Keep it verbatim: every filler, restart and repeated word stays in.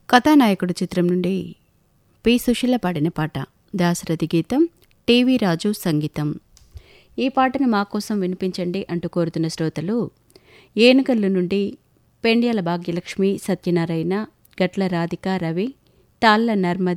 కథానాయకుడు చిత్రం నుండి పి సుశీల పాడిన పాట. దాశరథి గీతం, టీవీ రాజు సంగీతం. ఈ పాటను మా కోసం వినిపించండి అంటూ కోరుతున్న శ్రోతలు ఏనుగల్లు నుండి పెండ్యాల భాగ్యలక్ష్మి, సత్యనారాయణ, గట్ల రాధిక, రవి, తాళ్ల నర్మద,